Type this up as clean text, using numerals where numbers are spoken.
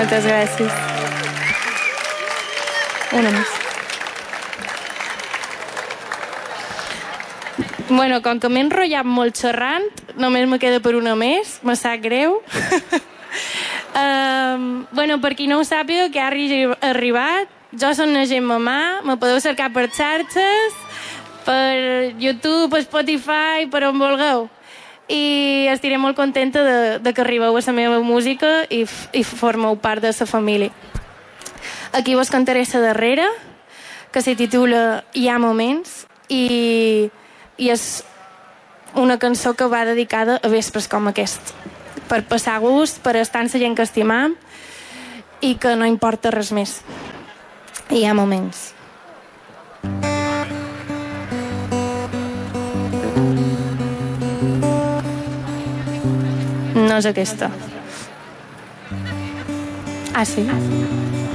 Moltes gràcies. Una més. Bueno, com que m'he enrotllat molt xerrant, només me queda per una més, me sap greu. Bueno, per qui no ho sàpiga, que ha arribat, jo soc una gent mamà, me podeu cercar per xarxes, per YouTube, per Spotify, per on vulgueu. I estiré molt contenta de que arribeu a la meva música i formeu part de la família. Aquí vos cantaré la darrera, que se titula Hi ha moments, i és una cançó que va dedicada a vespres com aquest, per passar gust, per estar amb la gent que estimam i que no importa res més. Hi ha moments. No és aquesta. Ah, sí?